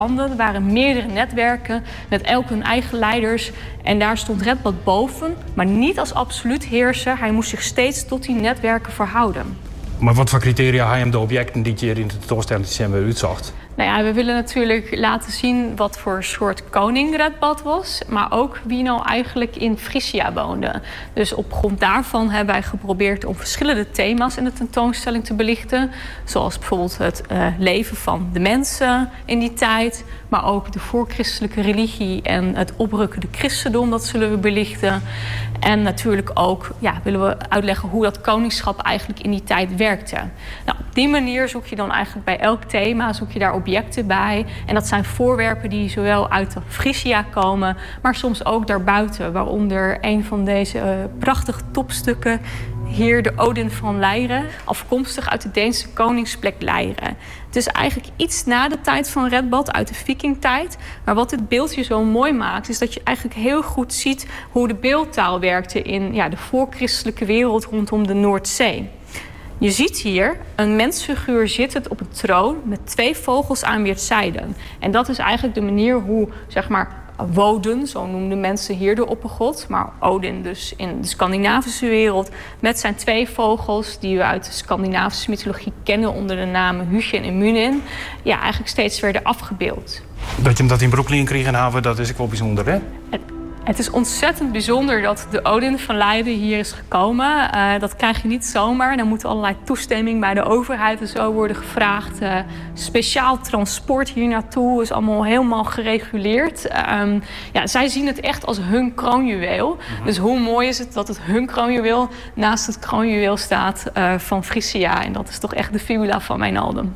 Er waren meerdere netwerken met elk hun eigen leiders. En daar stond Redbad boven, maar niet als absoluut heerser. Hij moest zich steeds tot die netwerken verhouden. Maar wat voor criteria had je hem de objecten die je hier in de tentoonstelling december uitzocht? Nou ja, we willen natuurlijk laten zien wat voor soort koning Redbad was, maar ook wie nou eigenlijk in Frisia woonde. Dus op grond daarvan hebben wij geprobeerd om verschillende thema's in de tentoonstelling te belichten. Zoals bijvoorbeeld het leven van de mensen in die tijd, maar ook de voorchristelijke religie en het oprukkende christendom, dat zullen we belichten. En natuurlijk ook willen we uitleggen hoe dat koningschap eigenlijk in die tijd werkte. Nou, op die manier zoek je dan eigenlijk bij elk thema zoek je daar objecten bij. En dat zijn voorwerpen die zowel uit de Frisia komen, maar soms ook daarbuiten. Waaronder een van deze prachtige topstukken. Hier de Odin van Leire, afkomstig uit de Deense koningsplek Leire. Het is eigenlijk iets na de tijd van Redbad, uit de vikingtijd. Maar wat dit beeldje zo mooi maakt, is dat je eigenlijk heel goed ziet hoe de beeldtaal werkte in de voorchristelijke wereld rondom de Noordzee. Je ziet hier een mensfiguur zittend op een troon met 2 vogels aan weerszijden. En dat is eigenlijk de manier hoe, Woden, zo noemden mensen hier de oppergod, maar Odin dus in de Scandinavische wereld, met zijn 2 vogels die we uit de Scandinavische mythologie kennen onder de namen Hugin en Munin, eigenlijk steeds werden afgebeeld. Dat je hem dat in Brooklyn kreeg en haven, dat is ook wel bijzonder, hè? Het is ontzettend bijzonder dat de Odin van Leiden hier is gekomen. Dat krijg je niet zomaar. Dan moet allerlei toestemming bij de overheid en zo worden gevraagd. Speciaal transport hier naartoe is allemaal helemaal gereguleerd. Zij zien het echt als hun kroonjuweel. Dus hoe mooi is het dat het hun kroonjuweel naast het kroonjuweel staat van Frisia. En dat is toch echt de fibula van Wijnaldum.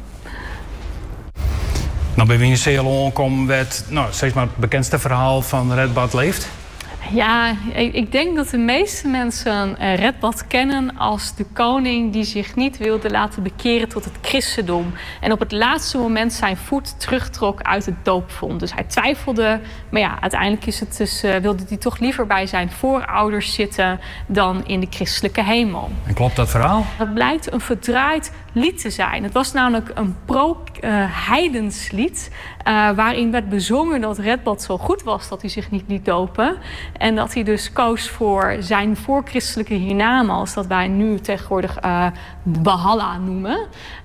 Nou, bij wie in komt werd steeds maar het bekendste verhaal van Redbad leeft. Ja, ik denk dat de meeste mensen Redbad kennen als de koning die zich niet wilde laten bekeren tot het christendom. En op het laatste moment zijn voet terugtrok uit het doopvont. Dus hij twijfelde, maar uiteindelijk is het dus, wilde hij toch liever bij zijn voorouders zitten dan in de christelijke hemel. En klopt dat verhaal? Dat blijkt een verdraaid lied te zijn. Het was namelijk een pro-heidens lied waarin werd bezongen dat Redbad zo goed was dat hij zich niet liet dopen. En dat hij dus koos voor zijn voorchristelijke hiernamaals, dat wij nu tegenwoordig Valhalla noemen.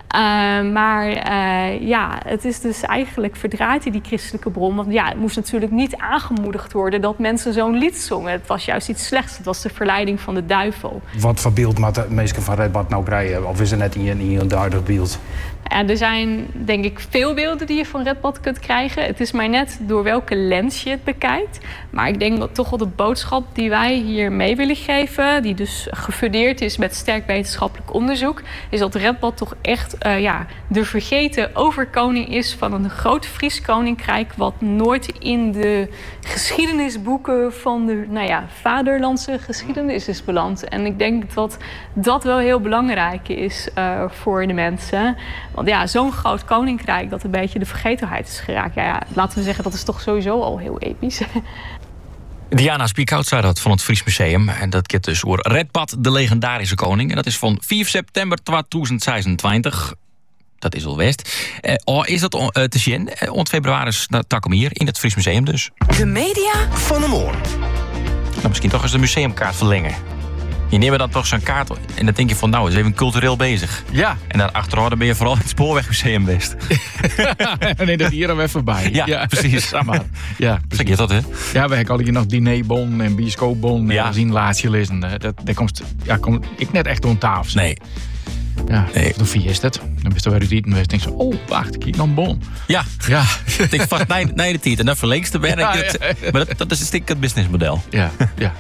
Het is dus eigenlijk verdraait hij die christelijke bron. Want het moest natuurlijk niet aangemoedigd worden dat mensen zo'n lied zongen. Het was juist iets slechts. Het was de verleiding van de duivel. Wat voor beeld moet de mensen van Redbad nou krijgen? Of is er net een duidelijk beeld? Er zijn denk ik veel beelden die je van Redbad kunt krijgen. Het is maar net door welke lens je het bekijkt. Maar ik denk dat toch wel de boodschap die wij hier mee willen geven, die dus gefundeerd is met sterk wetenschappelijk onderzoek, is dat Redbad toch echt de vergeten overkoning is van een groot Fries koninkrijk wat nooit in de geschiedenisboeken van de vaderlandse geschiedenis is beland. En ik denk dat dat wel heel belangrijk is voor de mensen. Want zo'n groot koninkrijk dat een beetje de vergetelheid is geraakt. Laten we zeggen, dat is toch sowieso al heel episch. Diana Spiekhout zei dat van het Fries Museum. En dat gaat dus over Redbad, de legendarische koning. En dat is van 4 september 2026. Dat is al west. Is dat te zien? On februari is Takkum hier in het Fries Museum dus. De media van de morgen. Nou, misschien toch eens de museumkaart verlengen. Je neemt dan toch zo'n kaart en dan denk je van is even cultureel bezig. Ja. En daar achteraan ben je vooral in het Spoorwegmuseum best. Nee, dat hier dan even bij. Ja, precies. Maar. Ja, zeg je dat, hè? Ja, we hebben al hier nog dinerbon en bioscoopbon en zien laatje lezen. Dat komt ik net echt door een tafel. Nee. Ja, hoe vies is dat? Dan ben je weer uit eten en denk je, wacht, kijk nog een bon. Ja. Ik denk vast naar de tijd en dan verlengst de werk. Maar dat is een stikkend businessmodel. Ja.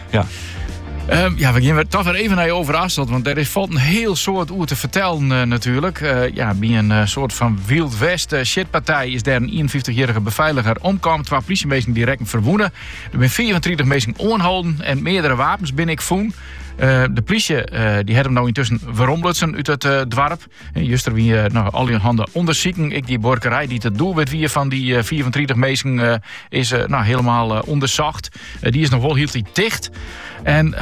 We gaan toch weer even naar je over Asselt, want er valt een heel soort oer te vertellen natuurlijk. Bij een soort van Wild West shitpartij is daar een 51-jarige beveiliger omkomen. 2 politiemensen direct verwonnen. Er zijn 34 mensen aangehouden en meerdere wapens ben ik voen. De politie die had hem nou intussen veromblutsen uit het dorp. Juster wie al in handen onderzoeken. Ik die borkerij die het doel werd wie van die 34 mensen is helemaal onderzocht. Die is nog wel heel dicht. En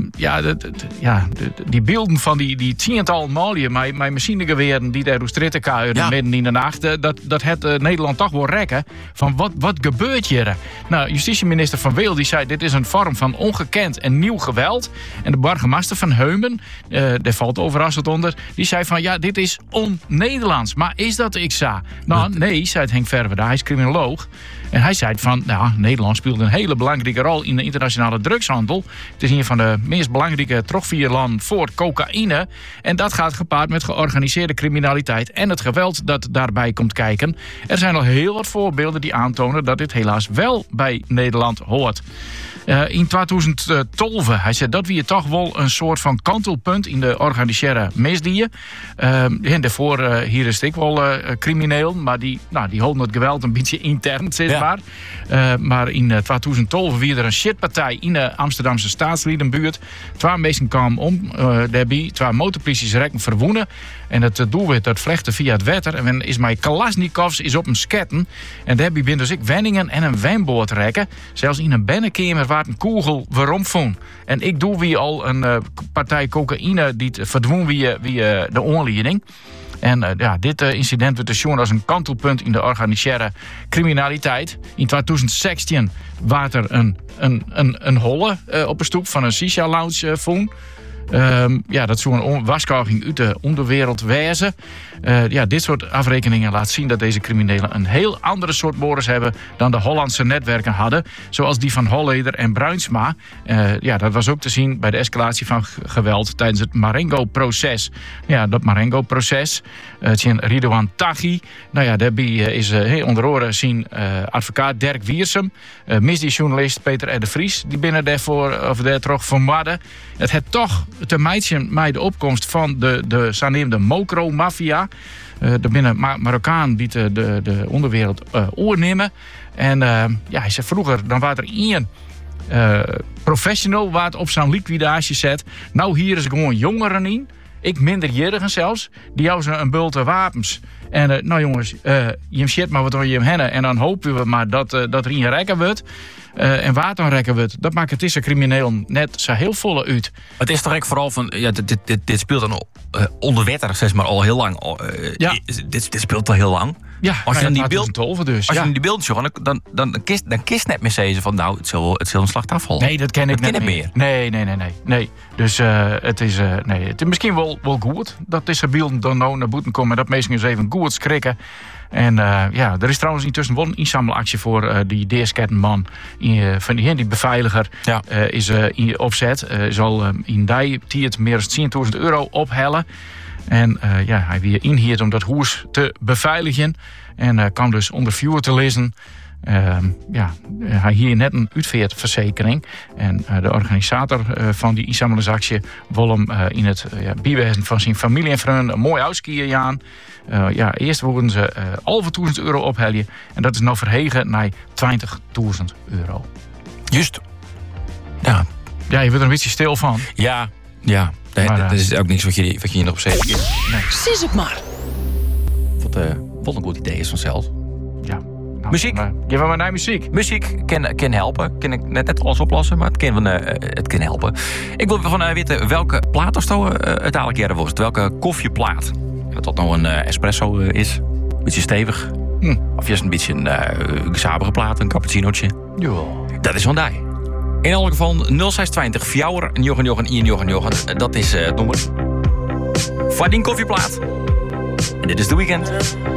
die beelden van die tiental malien met machinegeweren die daar door stritten kuieren midden in de nacht. Dat het Nederland toch wel rekken van wat gebeurt hier? Nou, justitieminister Van Weel die zei dit is een vorm van ongekend en nieuw geweld. En de burgemeester van Heumen, daar valt overrassend onder, die zei van dit is on-Nederlands. Maar is dat zo? Nou nee, zei Henk Verwer, hij is criminoloog. En hij zei van, Nederland speelt een hele belangrijke rol in de internationale drugshandel. Het is een van de meest belangrijke terugvierlanden voor cocaïne. En dat gaat gepaard met georganiseerde criminaliteit en het geweld dat daarbij komt kijken. Er zijn al heel wat voorbeelden die aantonen dat dit helaas wel bij Nederland hoort. In 2012, hij zei dat we toch wel een soort van kantelpunt in de organiseerde misdieën. En daarvoor hier is het ook wel crimineel, maar die houden het geweld een beetje intern, zeg maar. Maar in 2012 weer er een shitpartij in de Amsterdamse staatsliedenbuurt. 2 mensen kwamen om, daarbij 2 motorpolities rekken verwoenen. En het doel werd dat vlechten via het water. En men is met Kalasnikovs is op een sketten. En daarbij ben dus ik wenningen en een wijnboord rekken. Zelfs in een binnenkamer waar een kogel waarom vond. En ik doe wie al een partij cocaïne die verdwon wie de onleiding. En dit incident werd dus als een kantelpunt in de organiseerde criminaliteit. In 2016 was er een holle op een stoep van een shisha-lounge vond. Dat zo'n waskoging uit de onderwereld wijzen. Dit soort afrekeningen laat zien dat deze criminelen een heel andere soort boorders hebben dan de Hollandse netwerken hadden. Zoals die van Holleder en Bruinsma. Dat was ook te zien bij de escalatie van geweld tijdens het Marengo-proces. Dat Marengo-proces. Ridouan Taghi. Daarbij is onder oren zien advocaat Dirk Wiersum. Misdiejournalist Peter R. de Vries. Die binnen daarvoor toch vermaarden. Het had toch te meidje met de opkomst van de zogenaamde Mokro-maffia. De binnen Marokkaan die de onderwereld oornemen. En hij zei vroeger, dan was er één professional waar het op zo'n liquidatie zet. Nou, hier is gewoon jongeren in. Ik minderjarigen zelfs. Die houden een bulte wapens. En jongens, je shit maar wat je hem hennen. En dan hopen we maar dat er in rekken wordt. En waar dan rekken wordt, dat maakt het is een crimineel net zo heel volle uit. Het is toch echt vooral van, dit speelt dan onder wetter, zeg maar, al heel lang. Dit speelt al heel lang. Ja, als je die beelden zag, dan kist net meer zeggen van, het zal een slachtafval. Nee, dat ken ik net meer. Nee. Dus het is misschien wel goed dat deze beelden dan nou naar buiten komen en dat mensen eens even goed schrikken. En er is trouwens intussen wel een inzamelactie voor die deerskettenman. Van die beveiliger is opzet. Zal in die tijd meer dan €10.000 ophellen. En hij weer inhield om dat huis te beveiligen. En kwam dus onder vuur te lezen. Hij hier net een uitveertverzekering. En de organisator van die inzamelingsactie wil hem in het bijwezen van zijn familie en vrienden een mooi uitskiën aan. Eerst wilden ze €11.000 ophellen. En dat is nou verhegen naar €20.000. Juist. Ja, je wordt er een beetje stil van. Ja. Dat is ook niks wat je nog op zet. Nee. Zie het maar. Wat een goed idee is vanzelf. Ja. Muziek. Geef me maar naar muziek. Muziek kan helpen. Kan ik net alles oplossen, maar het kan helpen. Ik wil van weten welke plaat het dadelijk jaren wordt. Welke koffieplaat. En dat nou een espresso is. Een beetje stevig. Of juist een beetje een gezabige plaat, een cappuccinootje. Ja. Dat is van die. In elk geval 0620 Fjouwer en Jochen. Dat is het nummer. Van die koffieplaat. En dit is de weekend.